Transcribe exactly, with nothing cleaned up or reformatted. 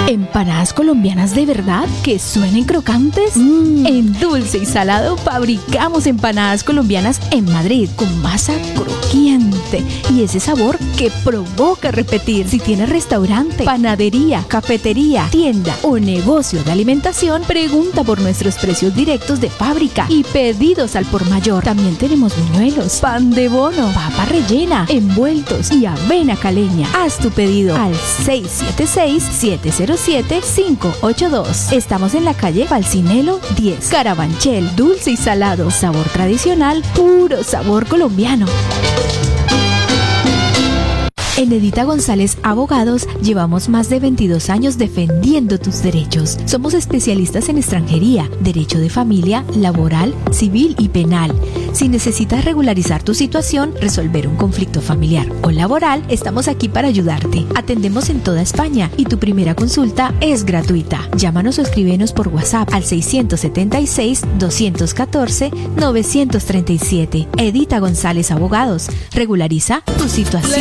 ¿Empanadas colombianas de verdad que suenen crocantes? Mm. En Dulce y Salado fabricamos empanadas colombianas en Madrid con masa crujiente y ese sabor que provoca repetir. Si tienes restaurante, panadería, cafetería, tienda o negocio de alimentación, pregunta por nuestros precios directos de fábrica y pedidos al por mayor. También tenemos buñuelos, pan de bono, papa rellena, envueltos y avena caleña. Haz tu pedido al seis siete seis, siete cero siete, cinco ocho dos. Estamos en la calle Falcinelo diez. Carabanchel, dulce y salado, sabor tradicional, puro sabor colombiano. En Edita González Abogados llevamos más de veintidós años defendiendo tus derechos. Somos especialistas en extranjería, derecho de familia, laboral, civil y penal. Si necesitas regularizar tu situación, resolver un conflicto familiar o laboral, estamos aquí para ayudarte. Atendemos en toda España y tu primera consulta es gratuita. Llámanos o escríbenos por WhatsApp al seiscientos setenta y seis, doscientos catorce, novecientos treinta y siete. Edita González Abogados. Regulariza tu situación.